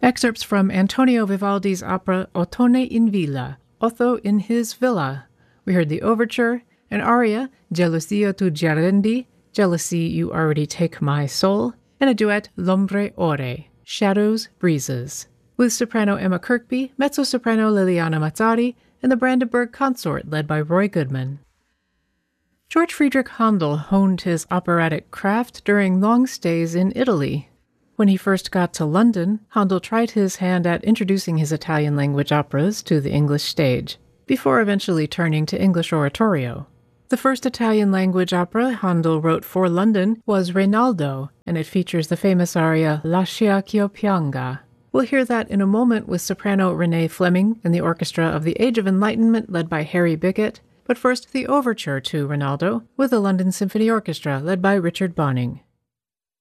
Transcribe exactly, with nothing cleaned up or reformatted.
Excerpts from Antonio Vivaldi's opera Ottone in Villa, Otho in his Villa. We heard the overture, an aria, Gelosia tu giarendi, Jealousy you already take my soul, and a duet, L'ombre ore, Shadows, Breezes, with soprano Emma Kirkby, mezzo-soprano Liliana Mazzari, and the Brandenburg Consort led by Roy Goodman. George Friedrich Handel honed his operatic craft during long stays in Italy. When he first got to London, Handel tried his hand at introducing his Italian-language operas to the English stage, before eventually turning to English oratorio. The first Italian-language opera Handel wrote for London was Reynaldo, and it features the famous aria Lascia ch'io pianga. We'll hear that in a moment with soprano Renee Fleming and the orchestra of the Age of Enlightenment led by Harry Bickett, but first the overture to Reynaldo with the London Symphony Orchestra led by Richard Bonynge.